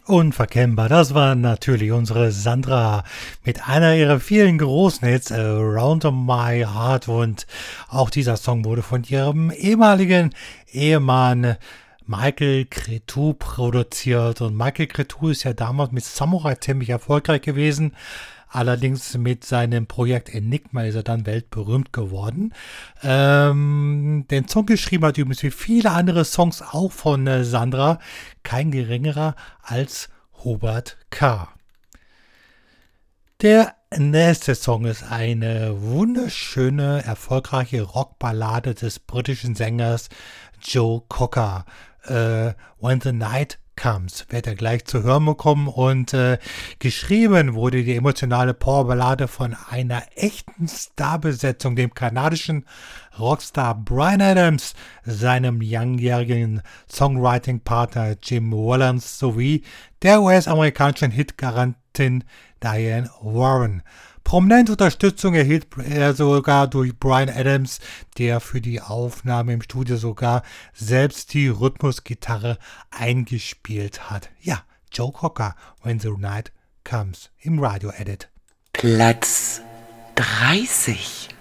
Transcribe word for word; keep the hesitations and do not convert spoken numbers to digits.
Unverkennbar, das war natürlich unsere Sandra mit einer ihrer vielen großen Hits, Around My Heart. Und auch dieser Song wurde von ihrem ehemaligen Ehemann Michael Cretu produziert. Und Michael Cretu ist ja damals mit Samurai ziemlich erfolgreich gewesen. Allerdings mit seinem Projekt Enigma ist er dann weltberühmt geworden. Ähm, den Song geschrieben hat übrigens wie viele andere Songs auch von äh, Sandra kein geringerer als Hubert K. Der nächste Song ist eine wunderschöne, erfolgreiche Rockballade des britischen Sängers Joe Cocker. Äh, When the Night Comes, wird er gleich zu hören bekommen. Und äh, geschrieben wurde die emotionale Powerballade von einer echten Starbesetzung, dem kanadischen Rockstar Bryan Adams, seinem langjährigen Songwriting-Partner Jim Wallens sowie der U S-amerikanischen Hitgarantin Diane Warren. Prominente Unterstützung erhielt er sogar durch Bryan Adams, der für die Aufnahme im Studio sogar selbst die Rhythmusgitarre eingespielt hat. Ja, Joe Cocker, When the Night Comes im Radio-Edit. Platz dreißig.